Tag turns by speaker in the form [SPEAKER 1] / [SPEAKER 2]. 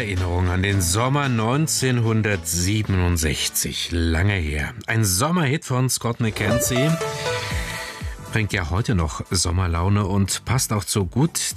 [SPEAKER 1] Erinnerung an den Sommer 1967. Lange her. Ein Sommerhit von Scott McKenzie. Bringt ja heute noch Sommerlaune und passt auch so gut